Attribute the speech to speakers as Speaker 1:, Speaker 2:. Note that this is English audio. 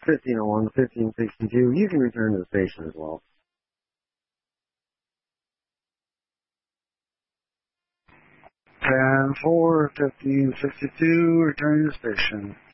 Speaker 1: 1501, 1562. You can return to the station as well.
Speaker 2: 10-4, 1562, returning to station.